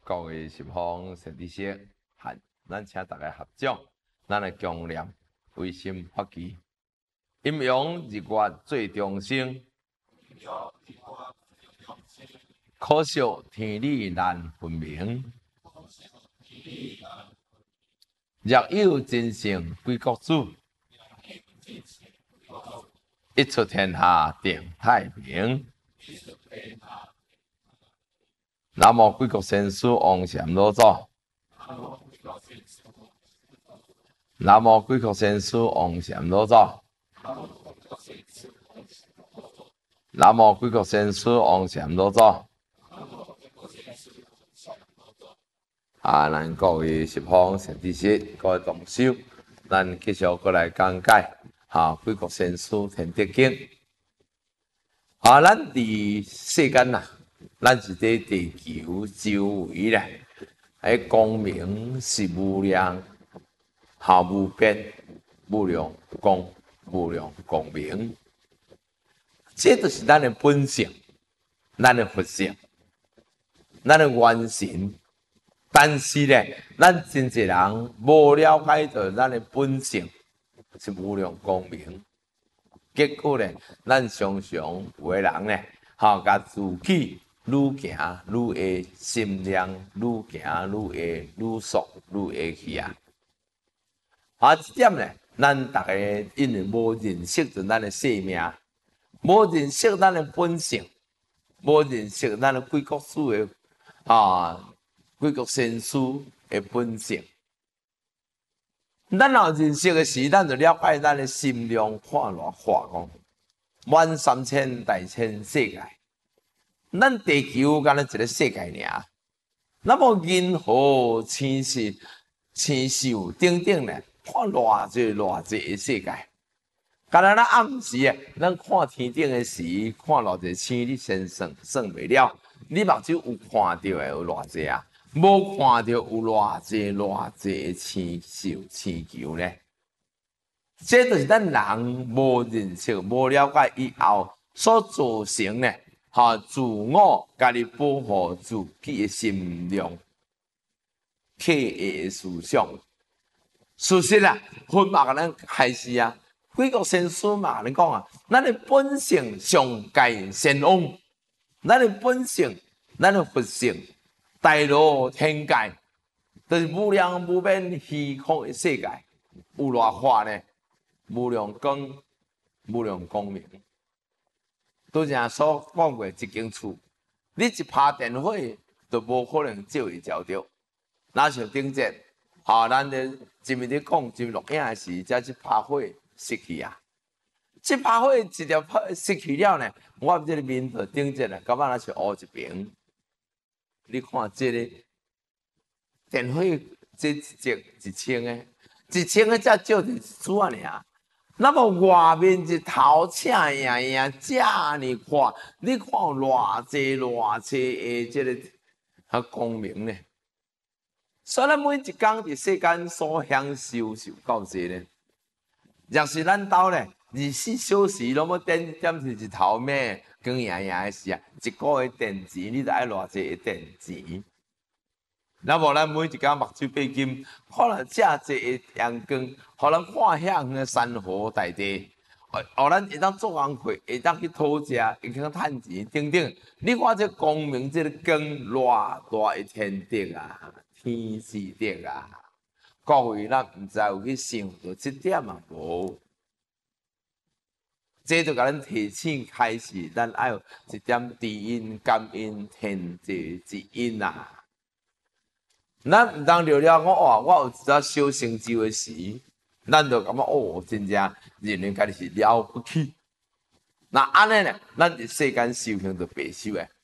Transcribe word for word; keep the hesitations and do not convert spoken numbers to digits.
各位十方善知识，喊咱请大家合掌，咱来共念唯心发起，阴阳日月最中生，可惜天理难分明。若有真圣归国主，一出天下定太平。南无贵国先师王禅老祖，南无贵国先师王禅老祖，南无贵国先师王禅老祖。啊，咱各位十方善知识，各位同修，咱继续过来讲解哈贵国先师天德经。啊，咱伫世间呐。咱是在地球周围咧，迄光明是无量，下无边，无量光，无量光明。这就是咱的本性，咱的佛性，咱的原神。但是咧，咱真侪人无了解到咱的本性是无量光明，结果咧，咱常常有的人咧，吼，甲自己。愈行愈会心量，愈行愈会愈缩愈会去啊！啊，这点呢，咱大家因为无认识到咱的生命，无认识咱的本性，无认识咱的贵国师的啊，贵国先师的本性。咱若认识的时，咱就了解咱的心量看偌化讲，满三千大千世界。咱地球敢若一个世界尔，那么银河、星星、星宿等等咧，看偌济偌济的世界。敢若咱暗时啊，咱看天顶的时，看偌济星，你先算算袂了。你目睭有看到的有偌济啊？无看到有偌济偌济的星宿、星球咧？这就是咱人无认识、无了解以后所造成咧。哈，自我家己保护自己的心量，刻意的思想。事实啊，佛嘛甲咱开示啊，贵国先师嘛甲咱讲啊，咱的本性上界仙翁，咱的本性，咱的佛性，大罗天界，就是无量无边虚空的世界，有偌化呢？无量光，无量光明。都像所讲过一间厝，你一拍电火，就无可能照会照着。哪像顶节，哈，咱咧前面咧讲，前面录影的时，才一拍火失去啊。这拍火一条拍失去了呢，我这个面头顶节咧，感觉那是乌一边。你看这个电火，这一节一千个，一千个才照一撮尔。那么外面一头赤呀呀，这呢看，你看偌济偌济的这个啊光明呢？所以咱每一天伫世间所享受受到济呢，若是咱兜呢二十四小时拢要点点是一头咩光呀呀的时啊，一个月电钱你就爱偌济的电钱？那么咱每一天目睭闭金，可能遮济的阳光，互咱看遐远的山河大地，互咱会当做工课，会当去讨食，会当趁钱等等。你看这光明，这个光偌大的天德啊，天之德啊！各位，咱毋知有去想到这点啊无？这就甲咱提醒开始，咱爱有一点知恩感恩天地之恩啊！咱毋当了了讲哦，我有一只小成就的时，咱就感觉哦，真正认为家己是了不起。那安尼呢，咱伫世间修行就白修诶。